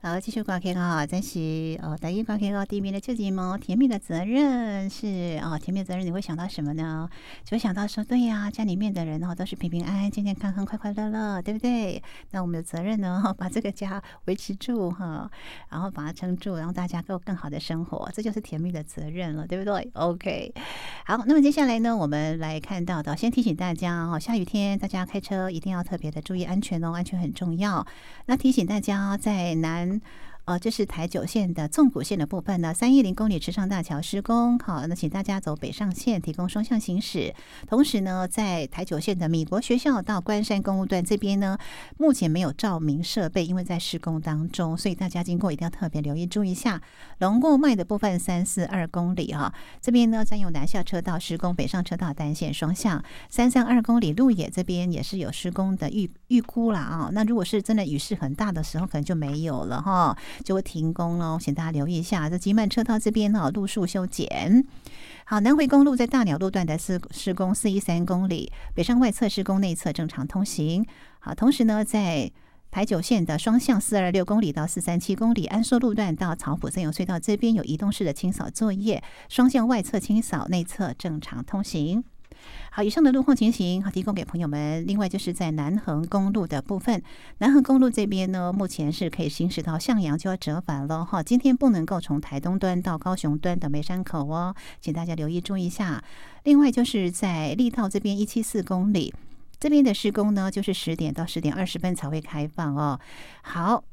好，继续挂听啊，这是台语挂听哦，第一名的旧节目，甜蜜的责任是甜蜜的责任，你会想到什么呢？就会想到说，对呀，家里面的人都是平平安安、健健康康、快快乐乐，对不对？那我们的责任呢，把这个家维持住哈，然后把它撑住，然后大家都更好的生活，这就是甜蜜的责任了，对不对 ？OK， 好，那么接下来呢，我们来看到的，先提醒大家下雨天大家开车一定要特别的注意安全哦，安全很重要。那提醒大家，在这是台九线的纵谷线的部分呢，310公里池上大桥施工，好，那请大家走北上线，提供双向行驶。同时呢，在台九线的米国学校到关山公路段这边呢，目前没有照明设备，因为在施工当中，所以大家经过一定要特别留意注意一下。龙过麦的部分342公里这边呢占用南下车道施工，北上车道单线双向。332公里鹿野这边也是有施工的预估啦那如果是真的雨势很大的时候，可能就没有了就会停工了，请大家留意一下。这集满车道这边路树修剪。好，南回公路在大鸟路段的施工413公里，北上外侧施工，内侧正常通行。好，同时呢，在台九线的双向426公里到437公里，安硕路段到草埔森友隧道这边有移动式的清扫作业，双向外侧清扫，内侧正常通行。好，以上的路况情形提供给朋友们。另外就是在南横公路的部分，南横公路这边呢，目前是可以行驶到向阳就要折返了今天不能够从台东端到高雄端的梅山口请大家留意注意一下。另外就是在力道这边174公里。这边的施工呢，就是10点到10点20分才会开放好，